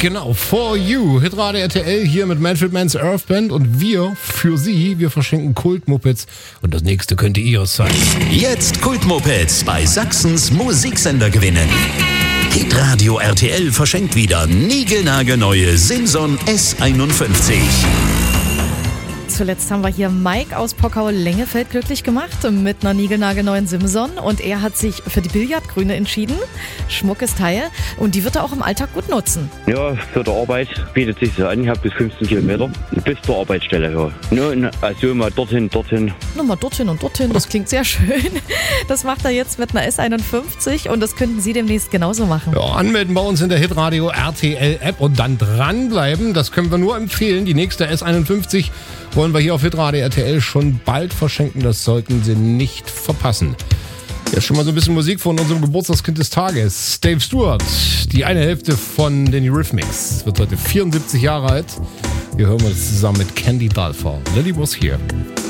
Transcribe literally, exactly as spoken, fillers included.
Genau, For You, Hitradio R T L hier mit Manfred Mann's Earth Band und wir, für Sie, wir verschenken Kultmopeds und das nächste könnte Ihres sein. Jetzt Kultmopeds bei Sachsens Musiksender gewinnen. Hitradio R T L verschenkt wieder niegelnagelneue Simson S einundfünfzig. Zuletzt haben wir hier Mike aus Pockau-Lengefeld glücklich gemacht mit einer niegelnagelneuen Simson und er hat sich für die Billardgrüne entschieden. Schmuckes Teil und die wird er auch im Alltag gut nutzen. Ja, für die Arbeit bietet sich so an. Ich habe bis fünfzehn Kilometer bis zur Arbeitsstelle. Ja. Ja, also mal dorthin, dorthin. Nur mal dorthin und dorthin, das klingt sehr schön. Das macht er jetzt mit einer S einundfünfzig und das könnten Sie demnächst genauso machen. Ja, anmelden bei uns in der Hitradio R T L App und dann dranbleiben. Das können wir nur empfehlen. Die nächste S einundfünfzig wollen wir hier auf Hitradio R T L schon bald verschenken. Das sollten Sie nicht verpassen. Jetzt schon mal so ein bisschen Musik von unserem Geburtstagskind des Tages. Dave Stewart, die eine Hälfte von den Eurythmics, wird heute vierundsiebzig Jahre alt. Wir hören uns zusammen mit Candy Dulfer. Lily was here.